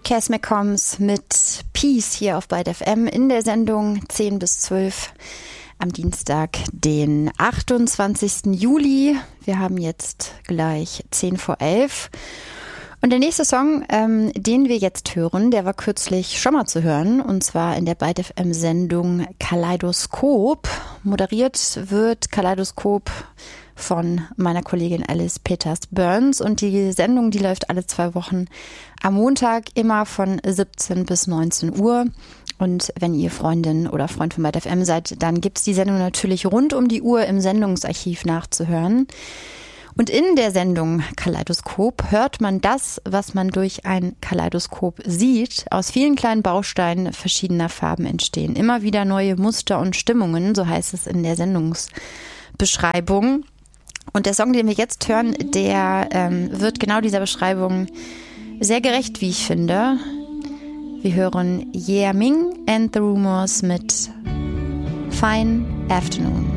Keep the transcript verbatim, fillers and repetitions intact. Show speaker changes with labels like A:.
A: Cass McCombs mit Peace hier auf Byte F M in der Sendung zehn bis zwölf am Dienstag, den achtundzwanzigsten Juli. Wir haben jetzt gleich zehn vor elf. Und der nächste Song, ähm, den wir jetzt hören, der war kürzlich schon mal zu hören, und zwar in der Byte F M-Sendung Kaleidoskop. Moderiert wird Kaleidoskop von meiner Kollegin Alice Peters-Burns, und die Sendung, die läuft alle zwei Wochen am Montag, immer von siebzehn bis neunzehn Uhr. Und wenn ihr Freundin oder Freund von Byte F M seid, dann gibt es die Sendung natürlich rund um die Uhr im Sendungsarchiv nachzuhören. Und in der Sendung Kaleidoskop hört man das, was man durch ein Kaleidoskop sieht. Aus vielen kleinen Bausteinen verschiedener Farben entstehen immer wieder neue Muster und Stimmungen, so heißt es in der Sendungsbeschreibung. Und der Song, den wir jetzt hören, der ähm, wird genau dieser Beschreibung sehr gerecht, wie ich finde. Wir hören Yeah Ming and the Rumors mit Fine Afternoon.